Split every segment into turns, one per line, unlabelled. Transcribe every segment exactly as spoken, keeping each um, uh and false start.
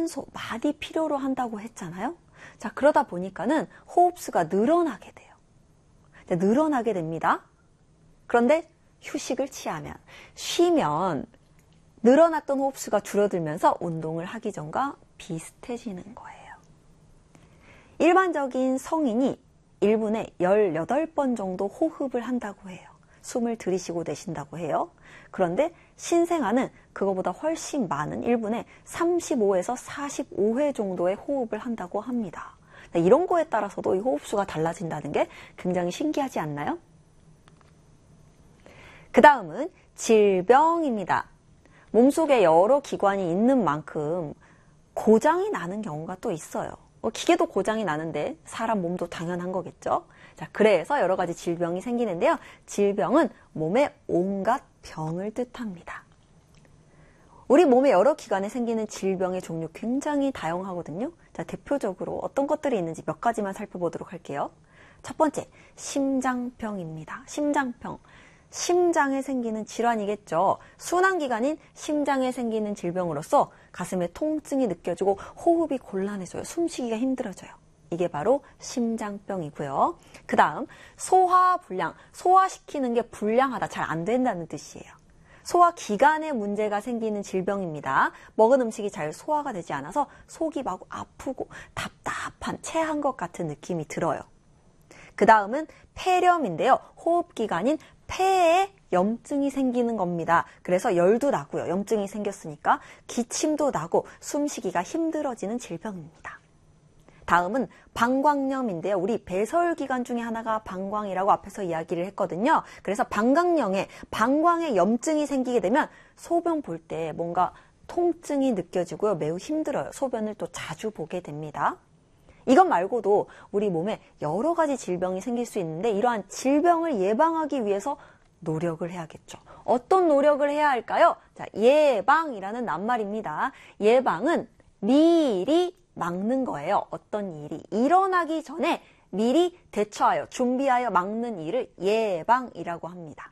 산소 많이 필요로 한다고 했잖아요. 자, 그러다 보니까는 호흡수가 늘어나게 돼요. 늘어나게 됩니다. 그런데 휴식을 취하면, 쉬면 늘어났던 호흡수가 줄어들면서 운동을 하기 전과 비슷해지는 거예요. 일반적인 성인이 일 분에 열여덟 번 정도 호흡을 한다고 해요. 숨을 들이쉬고 내쉰다고 해요. 그런데 신생아는 그거보다 훨씬 많은 일 분에 삼십오에서 사십오 회 정도의 호흡을 한다고 합니다. 이런 거에 따라서도 이 호흡수가 달라진다는 게 굉장히 신기하지 않나요? 그 다음은 질병입니다. 몸속에 여러 기관이 있는 만큼 고장이 나는 경우가 또 있어요. 기계도 고장이 나는데 사람 몸도 당연한 거겠죠. 자, 그래서 여러 가지 질병이 생기는데요. 질병은 몸의 온갖 병을 뜻합니다. 우리 몸의 여러 기관에 생기는 질병의 종류 굉장히 다양하거든요. 자, 대표적으로 어떤 것들이 있는지 몇 가지만 살펴보도록 할게요. 첫 번째, 심장병입니다. 심장병. 심장에 생기는 질환이겠죠. 순환기관인 심장에 생기는 질병으로서 가슴에 통증이 느껴지고 호흡이 곤란해져요. 숨쉬기가 힘들어져요. 이게 바로 심장병이고요. 그 다음 소화불량. 소화시키는 게 불량하다, 잘 안 된다는 뜻이에요. 소화기관에 문제가 생기는 질병입니다. 먹은 음식이 잘 소화가 되지 않아서 속이 막 아프고 답답한, 체한 것 같은 느낌이 들어요. 그 다음은 폐렴인데요. 호흡기관인 폐에 염증이 생기는 겁니다. 그래서 열도 나고요. 염증이 생겼으니까 기침도 나고 숨쉬기가 힘들어지는 질병입니다. 다음은 방광염인데요. 우리 배설기관 중에 하나가 방광이라고 앞에서 이야기를 했거든요. 그래서 방광염에 방광에 염증이 생기게 되면 소변 볼 때 뭔가 통증이 느껴지고요. 매우 힘들어요. 소변을 또 자주 보게 됩니다. 이것 말고도 우리 몸에 여러 가지 질병이 생길 수 있는데 이러한 질병을 예방하기 위해서 노력을 해야겠죠. 어떤 노력을 해야 할까요? 자, 예방이라는 낱말입니다. 예방은 미리 막는 거예요. 어떤 일이 일어나기 전에 미리 대처하여 준비하여 막는 일을 예방이라고 합니다.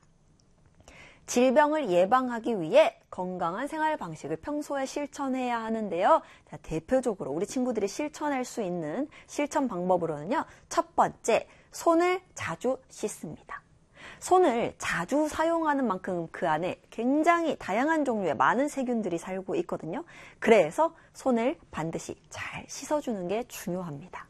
질병을 예방하기 위해 건강한 생활 방식을 평소에 실천해야 하는데요. 자, 대표적으로 우리 친구들이 실천할 수 있는 실천 방법으로는요. 첫 번째, 손을 자주 씻습니다. 손을 자주 사용하는 만큼 그 안에 굉장히 다양한 종류의 많은 세균들이 살고 있거든요. 그래서 손을 반드시 잘 씻어주는 게 중요합니다.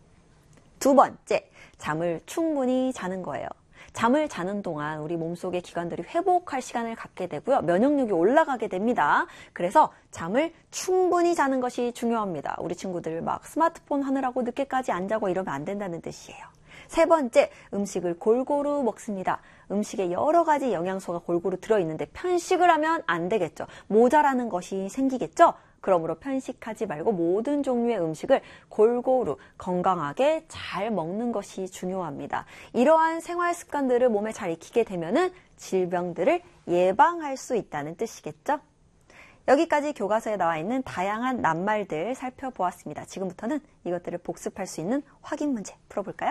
두 번째, 잠을 충분히 자는 거예요. 잠을 자는 동안 우리 몸속의 기관들이 회복할 시간을 갖게 되고요. 면역력이 올라가게 됩니다. 그래서 잠을 충분히 자는 것이 중요합니다. 우리 친구들 막 스마트폰 하느라고 늦게까지 안 자고 이러면 안 된다는 뜻이에요. 세 번째, 음식을 골고루 먹습니다. 음식에 여러 가지 영양소가 골고루 들어있는데 편식을 하면 안 되겠죠. 모자라는 것이 생기겠죠. 그러므로 편식하지 말고 모든 종류의 음식을 골고루 건강하게 잘 먹는 것이 중요합니다. 이러한 생활 습관들을 몸에 잘 익히게 되면은 질병들을 예방할 수 있다는 뜻이겠죠. 여기까지 교과서에 나와 있는 다양한 낱말들 살펴보았습니다. 지금부터는 이것들을 복습할 수 있는 확인 문제 풀어볼까요?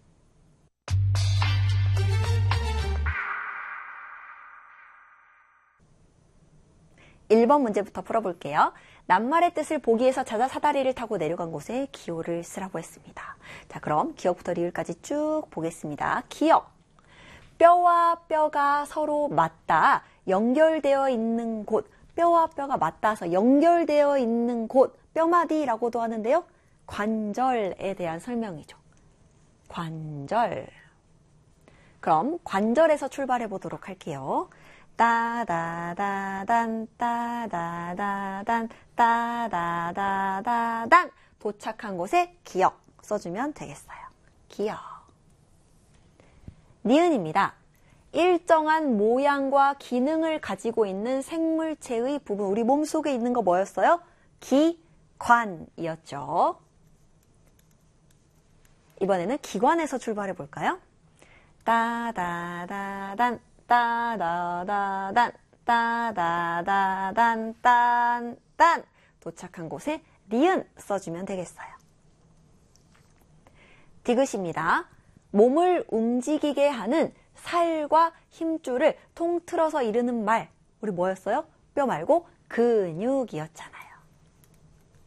일 번 문제부터 풀어볼게요. 낱말의 뜻을 보기 위해서 찾아 사다리를 타고 내려간 곳에 기호를 쓰라고 했습니다. 자, 그럼 기억부터 리을까지 쭉 보겠습니다. 기억. 뼈와 뼈가 서로 맞닿아 연결되어 있는 곳. 뼈와 뼈가 맞닿아서 연결되어 있는 곳. 뼈마디라고도 하는데요. 관절에 대한 설명이죠. 관절. 그럼 관절에서 출발해 보도록 할게요. 따다다단 따다다단 따다다다단 도착한 곳에 기억 써주면 되겠어요. 기억. 니은입니다. 일정한 모양과 기능을 가지고 있는 생물체의 부분, 우리 몸속에 있는 거 뭐였어요? 기관이었죠. 이번에는 기관에서 출발해 볼까요? 따다다단 따다다단 따다다단 딴딴 도착한 곳에 니은 써주면 되겠어요. 디귿입니다. 몸을 움직이게 하는 살과 힘줄을 통틀어서 이르는 말. 우리 뭐였어요? 뼈 말고 근육이었잖아요.